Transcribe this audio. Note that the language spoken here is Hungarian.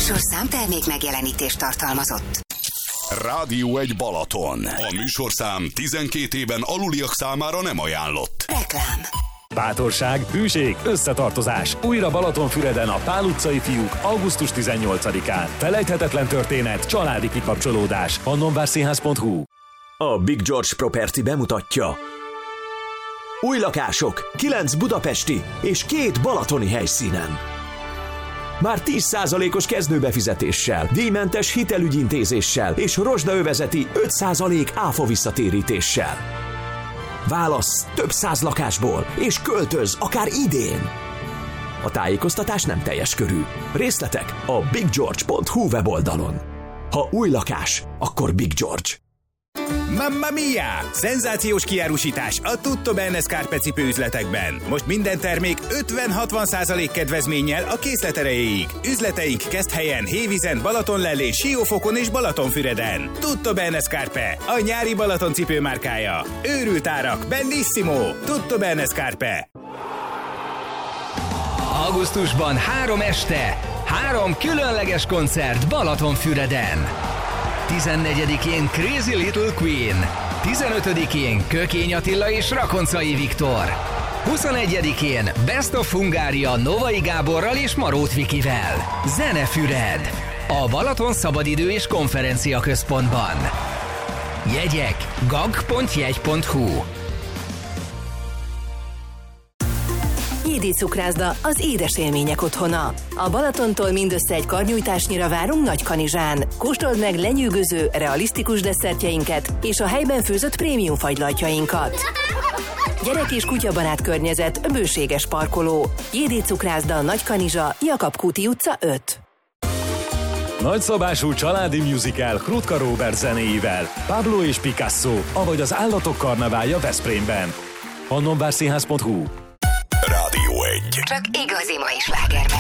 műsorszám termék megjelenítést tartalmazott. Rádió 1 Balaton. A műsorszám 12 éven aluliak számára nem ajánlott. Reklám. Bátorság, hűség, összetartozás. Újra Balatonfüreden a Pál utcai fiúk augusztus 18-án. Felejthetetlen történet, családi kikapcsolódás. pannonvárszínház.hu. A Big George Property bemutatja. Új lakások, 9 budapesti és 2 balatoni helyszínen. Már 10%-os kezdőbefizetéssel, díjmentes hitelügyintézéssel és rozsdaövezeti 5% áfa visszatérítéssel. Válassz több 100 lakásból, és költöz akár idén. A tájékoztatás nem teljes körű. Részletek a biggeorge.hu weboldalon. Ha új lakás, akkor Big George. Mamma mia! Szenzációs kiárusítás a Tutto Bene Scarpe cipőüzletekben. Most minden termék 50-60% kedvezménnyel a készlet erejéig. Üzleteink Keszthelyen, Hévízen, Balatonlellén, Siófokon és Balatonfüreden. Tutto Bene Scarpe, a nyári Balaton cipőmárkája. Őrült árak, bellissimo! Tutto Bene Scarpe. Augusztusban 3 este, 3 különleges koncert Balatonfüreden. 14-én Crazy Little Queen, 15-én Kökény Attila és Rakoncai Viktor, 21-én Best of Hungária Novai Gáborral és Marót Vikivel. Zenefüred, a Balaton Szabadidő és Konferencia Központban. Jegyek gag.jegy.hu. Jédi Cukrászda, az édes élmények otthona. A Balatontól mindössze egy karnyújtásnyira várunk Nagykanizsán. Kóstold meg lenyűgöző, realisztikus desszertjeinket és a helyben főzött prémium fagylaltjainkat. Gyerek és kutyabarát környezet, bőséges parkoló. Jédi Cukrászda, Nagykanizsa, Jakab Kúti utca 5. Nagyszabású családi musical Krutka Róbert zenéivel, Pablo és Picasso, avagy az Állatok karneválja Veszprémben. pannonvárszínház.hu. Rádió 1. Csak igazi mai slágerben.